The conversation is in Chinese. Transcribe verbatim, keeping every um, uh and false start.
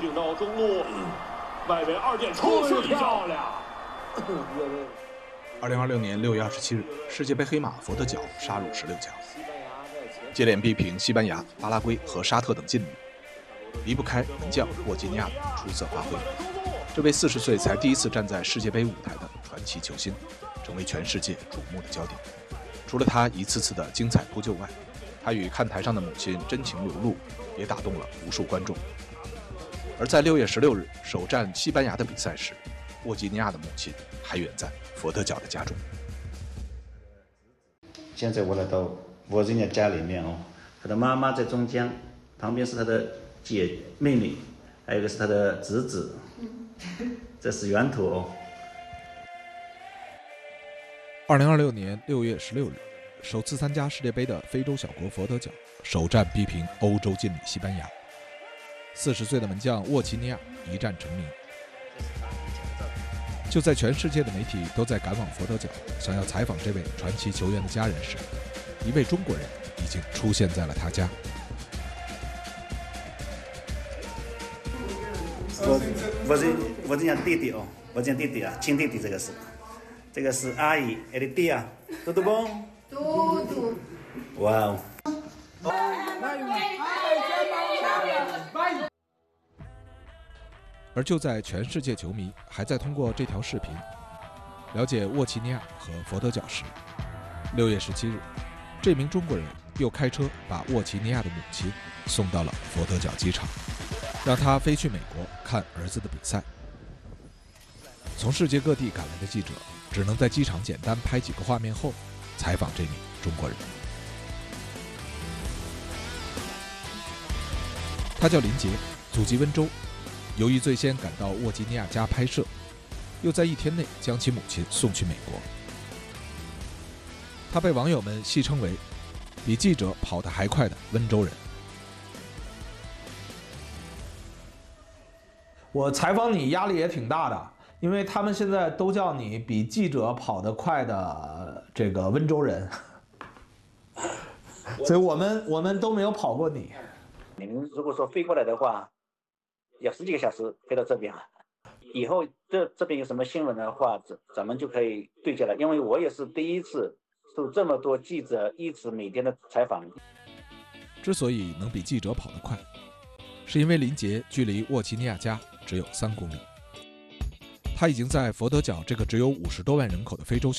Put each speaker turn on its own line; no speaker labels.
顶到中路，外围二点出射漂亮。
二零二六年六月二十七日，世界杯黑马佛得角杀入十六强，接连逼平西班牙、巴拉圭和沙特等劲旅，离不开门将沃基尼亚的出色发挥。这位四十岁才第一次站在世界杯舞台的传奇球星，成为全世界瞩目的焦点。除了他一次次的精彩扑救外，他与看台上的母亲真情流露，也打动了无数观众。而在六月十六日首战西班牙的比赛时，沃基尼亚的母亲还远在佛得角的家中。
现在我来到沃基尼亚家里面哦，他的妈妈在中间，旁边是他的姐妹妹，还有一个是他的侄子，这是源头哦。
二零二六年六月十六日，首次参加世界杯的非洲小国佛得角首战逼平欧洲劲旅西班牙。四十岁的门将沃基尼亚一战成名。就在全世界的媒体都在赶往佛得角，想要采访这位传奇球员的家人时，一位中国人已经出现在了他家。
我我这我这样弟弟哦，我这样弟弟啊，亲弟弟这个是，这个是阿姨，哎的弟啊，嘟嘟不？
嘟嘟。
哇哦！
而就在全世界球迷还在通过这条视频了解沃基尼亚和佛得角时，六月十七日，这名中国人又开车把沃基尼亚的母亲送到了佛得角机场，让他飞去美国看儿子的比赛。从世界各地赶来的记者只能在机场简单拍几个画面后，采访这名中国人。他叫林杰，祖籍温州。由于最先赶到沃基尼亚家拍摄，又在一天内将其母亲送去美国，他被网友们戏称为比记者跑得还快的温州人。
我采访你压力也挺大的，因为他们现在都叫你比记者跑得快的这个温州人，所以我们我们都没有跑过你。
你们如果说飞过来的话，要十几个小时飞到这边，以后这这边有什么新闻的话，咱咱们就可以对接了。因为我也是第一次受这么多记者一直每天的采访。
之所以能比记者跑得快，是因为林杰距离沃基尼亚家只有三公里，他已经在佛得角这个只有五十多万人口的非洲